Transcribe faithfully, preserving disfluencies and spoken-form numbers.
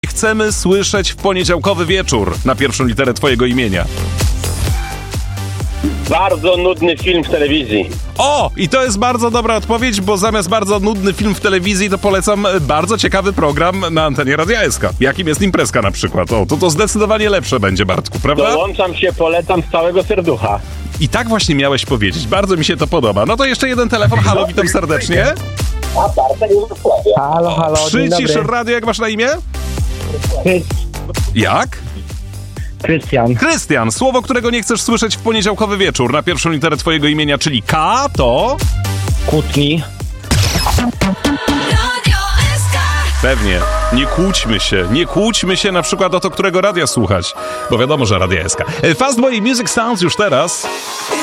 chcemy słyszeć w poniedziałkowy wieczór na pierwszą literę twojego imienia? Bardzo nudny film w telewizji. O! I to jest bardzo dobra odpowiedź, bo zamiast bardzo nudny film w telewizji, to polecam bardzo ciekawy program na antenie Radia S K. Jakim jest Imprezka na przykład. O, to to zdecydowanie lepsze będzie, Bartku, prawda? Dołączam się, polecam z całego serducha. I tak właśnie miałeś powiedzieć. Bardzo mi się to podoba. No to jeszcze jeden telefon. Halo, witam serdecznie. Halo, halo, dzień Przycisz dobry. radio, jak masz na imię? Cześć, Jak? Krystian. Krystian, słowo, którego nie chcesz słyszeć w poniedziałkowy wieczór na pierwszą literę twojego imienia, czyli K, to... Kłótni. Pewnie. Nie kłóćmy się. Nie kłóćmy się na przykład o to, którego radia słuchać. Bo wiadomo, że Radia S K. Fast Boy Music Sounds już teraz.